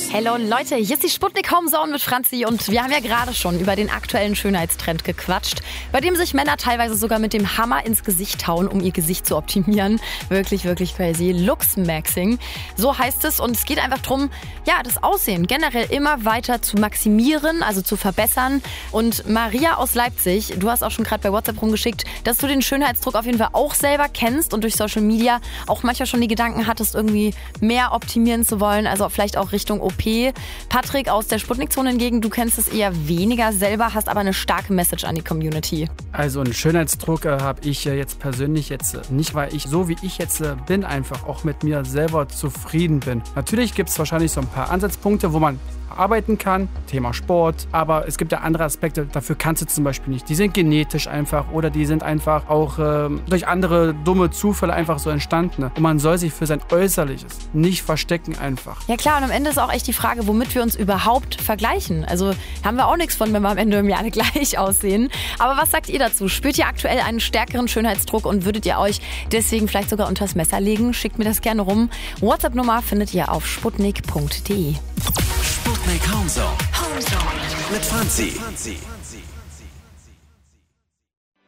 Hello Leute, hier ist die Sputnik Homezone mit Franzi und wir haben ja gerade schon über den aktuellen Schönheitstrend gequatscht, bei dem sich Männer teilweise sogar mit dem Hammer ins Gesicht hauen, um ihr Gesicht zu optimieren. Wirklich, wirklich crazy. Looks-Maxing, so heißt es, und es geht einfach darum, ja, das Aussehen generell immer weiter zu maximieren, also zu verbessern. Und Maria aus Leipzig, du hast auch schon gerade bei WhatsApp rumgeschickt, dass du den Schönheitsdruck auf jeden Fall auch selber kennst und durch Social Media auch manchmal schon die Gedanken hattest, irgendwie mehr optimieren zu wollen, also vielleicht auch Richtung OP. Patrick aus der Sputnik-Zone hingegen, du kennst es eher weniger selber, hast aber eine starke Message an die Community. Also einen Schönheitsdruck habe ich jetzt persönlich nicht, weil ich so wie ich jetzt bin, einfach auch mit mir selber zufrieden bin. Natürlich gibt es wahrscheinlich so ein paar Ansatzpunkte, wo man arbeiten kann, Thema Sport, aber es gibt ja andere Aspekte, dafür kannst du zum Beispiel nicht. Die sind genetisch einfach oder die sind einfach auch durch andere dumme Zufälle einfach so entstanden. Und man soll sich für sein Äußerliches nicht verstecken einfach. Ja klar, und am Ende ist auch echt die Frage, womit wir uns überhaupt vergleichen. Also haben wir auch nichts von, wenn wir am Ende im Jahr alle gleich aussehen. Aber was sagt ihr dazu? Spürt ihr aktuell einen stärkeren Schönheitsdruck und würdet ihr euch deswegen vielleicht sogar unters Messer legen? Schickt mir das gerne rum. WhatsApp-Nummer findet ihr auf sputnik.de. Sputnik Homezone mit Franzi.